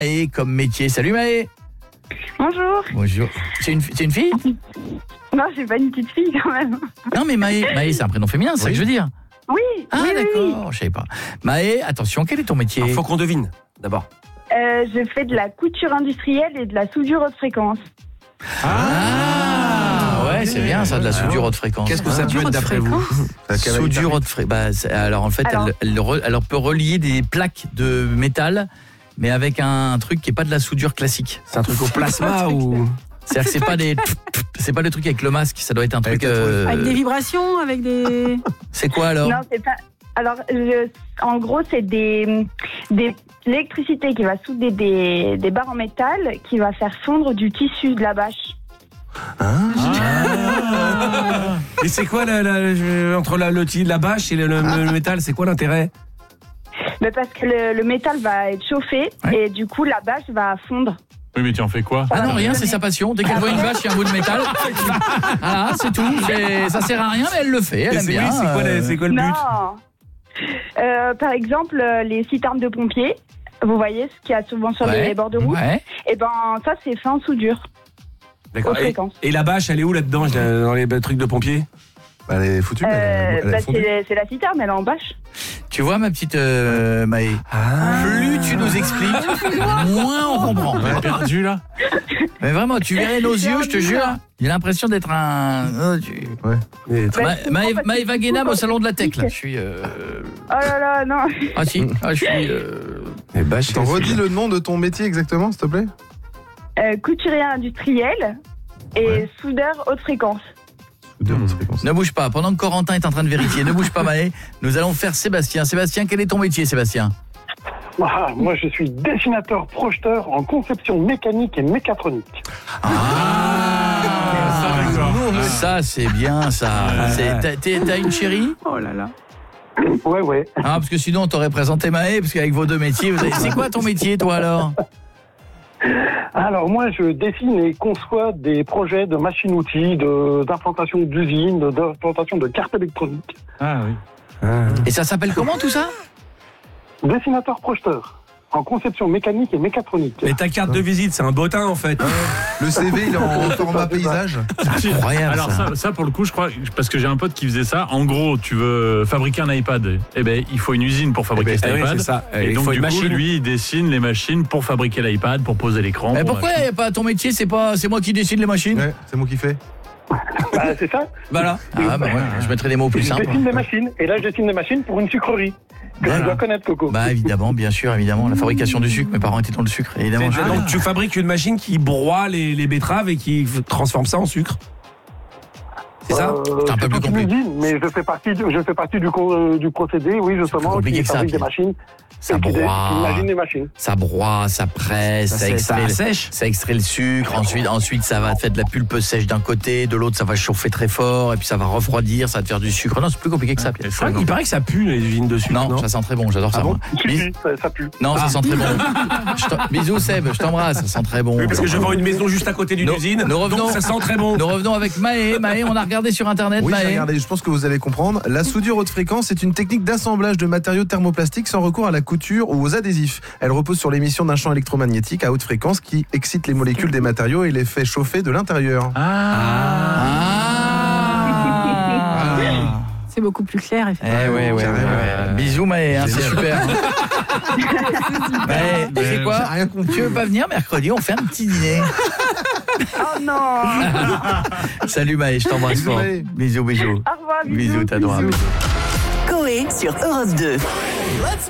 Et comme métier. Salut Maë. Bonjour. Bonjour. C'est une fille? Non, j'ai pas une petite fille quand même. Non mais Maë c'est un prénom féminin, c'est ça que je veux dire. Oui. Ah oui, d'accord, oui. je savais pas. Maë, attention, quel est ton métier? Il faut qu'on devine, d'abord. Je fais de la couture industrielle et de la soudure haute fréquence. Ouais, c'est bien ça, de la soudure haute fréquence. Qu'est-ce que ça peut être d'après vous? Soudure haute fréquence. Alors en fait, elle peut relier des plaques de métal, mais avec un truc qui est pas de la soudure classique. C'est un truc au plasma ou... C'est-à-dire que c'est pas le truc avec le masque, ça doit être un truc... Avec des vibrations, avec des... C'est quoi alors? Non, c'est pas... Alors, en gros, c'est de l'électricité qui va souder des barres en métal qui va faire fondre du tissu de la bâche. Et c'est quoi entre la bâche et le métal, c'est quoi l'intérêt? Mais parce que le métal va être chauffé et du coup, la bâche va fondre. Oui, mais tu en fais quoi? Ah non, rien, c'est sa passion. Dès qu'elle voit une vache, il y a un bout de métal. Voilà, c'est tout. Ça sert à rien, mais elle le fait. Elle aime bien. C'est quoi le but? Non. Par exemple, les citernes de pompiers, vous voyez ce qu'il y a souvent sur les bords de route. Et ben ça, c'est fait en soudure. D'accord. Et la bâche, elle est où là-dedans, dans les trucs de pompiers? Elle est foutue. C'est la citerne, elle est en bâche. Tu vois, ma petite Maë, plus tu nous expliques, moins on comprend. On est perdu là. Mais vraiment, tu verrais nos yeux, je te jure. J'ai l'impression d'être un... Maë Wagenham au salon de la tech, là. Je suis... Oh là là, non. Ah si, je suis... T'en redis le nom de ton métier exactement, s'il te plaît? Couturier industriel et soudeur haute fréquence. Ne bouge pas, pendant que Corentin est en train de vérifier, ne bouge pas Maë, nous allons faire Sébastien. Sébastien, quel est ton métier, Sébastien? Moi, je suis dessinateur projeteur en conception mécanique et mécatronique. Ça, c'est bien, ça. T'as une chérie? Oh là là. Ouais. Ah, parce que sinon, on t'aurait présenté Maë, parce qu'avec vos deux métiers, c'est quoi ton métier, toi, alors? Alors, moi, je dessine et conçois des projets de machines-outils, d'implantation d'usines, d'implantation de cartes électroniques. Ah oui. Et ça s'appelle comment, tout ça? Dessinateur projeteur en conception mécanique et mécatronique. Mais ta carte de visite, c'est un bottin en fait. Le CV, il est en format paysage. C'est incroyable. Alors ça pour le coup, je crois, parce que j'ai un pote qui faisait ça. En gros, tu veux fabriquer un iPad, eh ben il faut une usine pour fabriquer cet iPad. C'est ça. Et il donc faut du une coup, machine. lui, il dessine les machines pour fabriquer l'iPad, pour poser l'écran. Mais pourquoi il n'y a pas ton métier? C'est moi qui dessine les machines? Ouais, c'est moi qui fais. C'est ça. Voilà. Ah bah ouais, je mettrais des mots plus simples. Je dessine des machines. Et là, je dessine des machines pour une sucrerie. Que tu dois connaître, Coco. Bah évidemment, bien sûr, évidemment. La fabrication du sucre, mes parents étaient dans le sucre, évidemment. Donc tu fabriques une machine qui broie les betteraves et qui transforme ça en sucre. C'est ça? C'est un peu plus compliqué. Mais je fais partie du procédé, oui, justement, compliqué qui que ça, fabrique des Pierre. machines. Ça et qui broie. imagine des machines. Ça broie, ça presse, ça extrait le sucre, ensuite ça va faire de la pulpe sèche d'un côté, de l'autre ça va chauffer très fort, et puis ça va refroidir, ça va te faire du sucre. Non, c'est plus compliqué que ça, Pierre. Il paraît que ça pue les usines de sucre. Non, ça sent très bon, j'adore ça. Bon, moi. ça pue. Non, ça sent très bon. Bisous Seb, je t'embrasse, ça sent très bon. Oui, parce que je vends une maison juste à côté d'une usine, donc ça sent très bon. Nous revenons avec Maë. Maë, on a regardé sur internet, Oui, Maë. regardez, je pense que vous allez comprendre. La soudure haute fréquence est une technique d'assemblage de matériaux thermoplastiques sans recours à la couture ou aux adhésifs. Elle repose sur l'émission d'un champ électromagnétique à haute fréquence qui excite les molécules des matériaux et les fait chauffer de l'intérieur. C'est beaucoup plus clair, effectivement. Ouais. Bisous Maë, hein, c'est super. Maë, tu sais quoi? J'ai rien compris. Tu veux pas venir mercredi, on fait un petit dîner. Oh non. Salut Maë, je t'embrasse Bisous, fort. Maë. Bisous. Au revoir, bisous. Bisous, t'adorables. Coé sur Europe 2.